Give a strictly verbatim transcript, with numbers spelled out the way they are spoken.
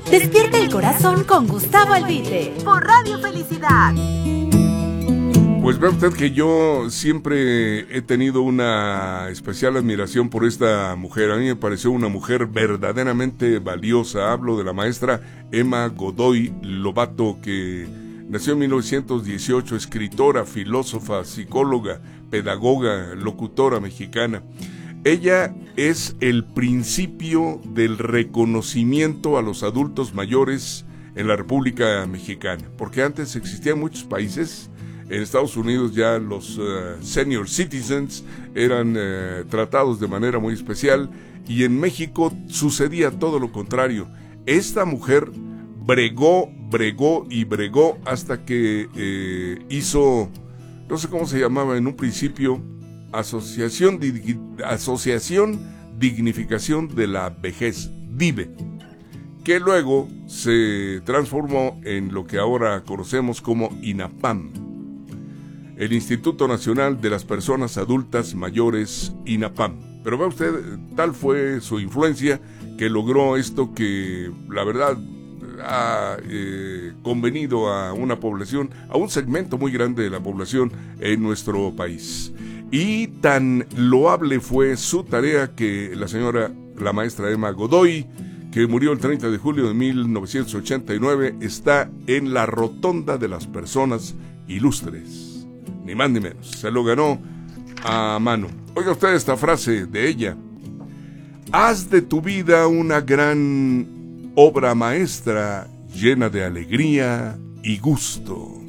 Despierta el corazón con Gustavo Albite por Radio Felicidad. Pues ve usted que yo siempre he tenido una especial admiración por esta mujer. A mí me pareció una mujer verdaderamente valiosa. Hablo de la maestra Emma Godoy Lobato, que nació en mil novecientos dieciocho, escritora, filósofa, psicóloga, pedagoga, locutora mexicana. Ella es el principio del reconocimiento a los adultos mayores en la República Mexicana, porque antes existían muchos países. En Estados Unidos ya los uh, senior citizens eran uh, tratados de manera muy especial, y en México sucedía todo lo contrario. Esta mujer bregó, bregó y bregó hasta que eh, hizo, no sé cómo se llamaba en un principio, Asociación, Dig- Asociación Dignificación de la Vejez, DIVE, que luego se transformó en lo que ahora conocemos como INAPAM, el Instituto Nacional de las Personas Adultas Mayores, INAPAM. Pero ve usted, tal fue su influencia que logró esto que, la verdad, ha eh, convenido a una población, a un segmento muy grande de la población en nuestro país. Y tan loable fue su tarea que la señora, la maestra Emma Godoy, que murió el treinta de julio de mil novecientos ochenta y nueve, está en la Rotonda de las Personas Ilustres. Ni más ni menos, se lo ganó a mano. Oiga usted esta frase de ella: haz de tu vida una gran obra maestra llena de alegría y gusto.